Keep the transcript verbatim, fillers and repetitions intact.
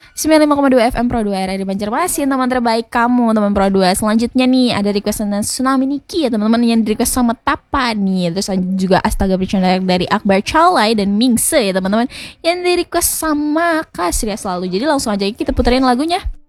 sembilan puluh lima koma dua F M Pro dua R R I Banjarmasin, teman terbaik kamu, teman Pro dua. Selanjutnya nih ada request tentang Tsunami Niki ya teman-teman, yang di request sama Tapa nih. Terus ada juga Astaga Bercanda dari Akbar Calai dan Mingse ya teman-teman, yang di request sama Kasria selalu. Jadi langsung aja kita puterin lagunya.